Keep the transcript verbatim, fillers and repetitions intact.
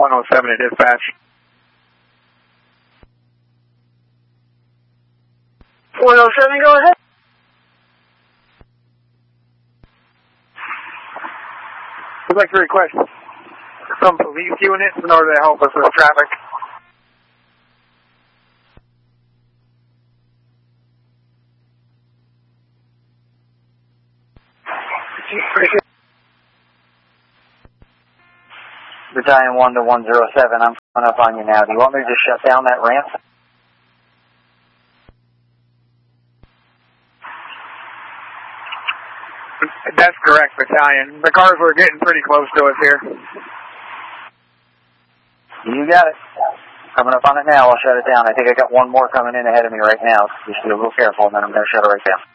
one oh seven to dispatch. one oh seven, go ahead. We'd like to request some police units in order to help us with traffic. Battalion one to one oh seven, I'm coming up on you now. Do you want me to just shut down that ramp? That's correct, Battalion. The cars were getting pretty close to us here. You got it. Coming up on it now, I'll shut it down. I think I got one more coming in ahead of me right now. Just be a little careful, and then I'm going to shut it right down.